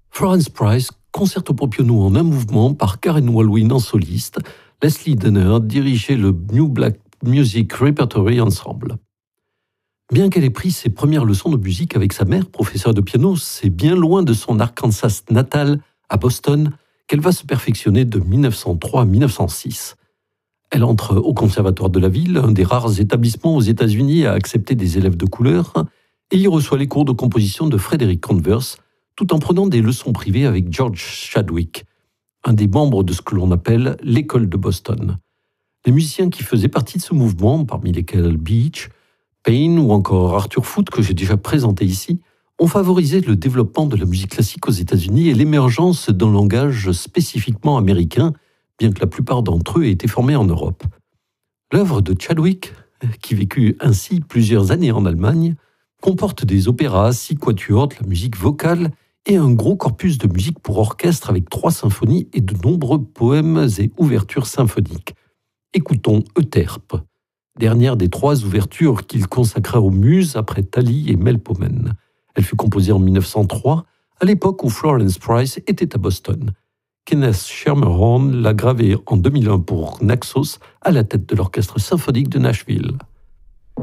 Florence Price, concerto pour piano en un mouvement par Karen Walwyn en soliste. Leslie Denner dirigeait le New Black Music Repertory Ensemble. Bien qu'elle ait pris ses premières leçons de musique avec sa mère, professeure de piano, c'est bien loin de son Arkansas natal, à Boston, qu'elle va se perfectionner de 1903 à 1906. Elle entre au conservatoire de la ville, un des rares établissements aux États-Unis à accepter des élèves de couleur, et y reçoit les cours de composition de Frederick Converse, tout en prenant des leçons privées avec George Chadwick, un des membres de ce que l'on appelle l'école de Boston. Les musiciens qui faisaient partie de ce mouvement, parmi lesquels Beach, Payne ou encore Arthur Foote, que j'ai déjà présenté ici, ont favorisé le développement de la musique classique aux États-Unis et l'émergence d'un langage spécifiquement américain, bien que la plupart d'entre eux aient été formés en Europe. L'œuvre de Chadwick, qui vécut ainsi plusieurs années en Allemagne, comporte des opéras, 6 quatuors, de la musique vocale et un gros corpus de musique pour orchestre avec 3 symphonies et de nombreux poèmes et ouvertures symphoniques. Écoutons Euterpe, dernière des 3 ouvertures qu'il consacra aux muses après Thalie et Melpomène. Elle fut composée en 1903, à l'époque où Florence Price était à Boston. Kenneth Schermerhorn l'a gravée en 2001 pour Naxos à la tête de l'Orchestre symphonique de Nashville.